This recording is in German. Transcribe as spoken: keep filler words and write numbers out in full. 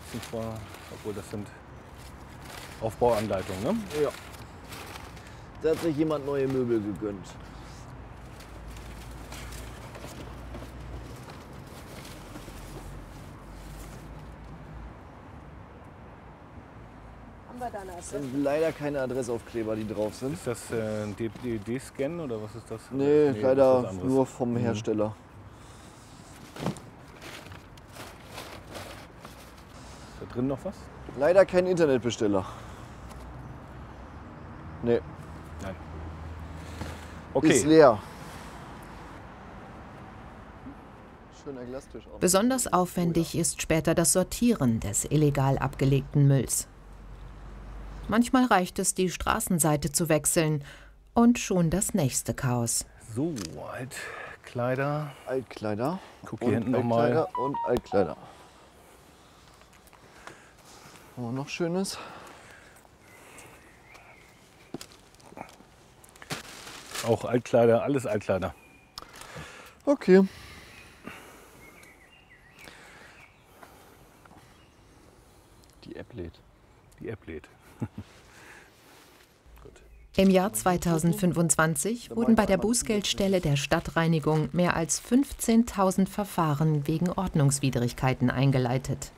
nutzen vor, obwohl das sind Aufbauanleitungen, ne? Ja. Da hat sich jemand neue Möbel gegönnt. Haben wir da eine Es Adresse? sind leider keine Adressaufkleber, die drauf sind. Ist das äh, ein D V D-Scan oder was ist das? Nee, das ist leider was anderes. nur vom Mhm. Hersteller. Ist da drin noch was? Leider kein Internetbesteller. Nee, Nein. ist Okay. leer. Schöner Glastisch auch. Besonders aufwendig ist später das Sortieren des illegal abgelegten Mülls. Manchmal reicht es, die Straßenseite zu wechseln und schon das nächste Chaos. So, Altkleider. Altkleider. Guck hier und hinten nochmal. Altkleider und Altkleider. Oh, noch Schönes. Auch Altkleider, alles Altkleider. Okay. Die App lädt. Die App lädt. Gut. Im Jahr zweitausendfünfundzwanzig wurden bei der Bußgeldstelle der Stadtreinigung mehr als fünfzehntausend Verfahren wegen Ordnungswidrigkeiten eingeleitet.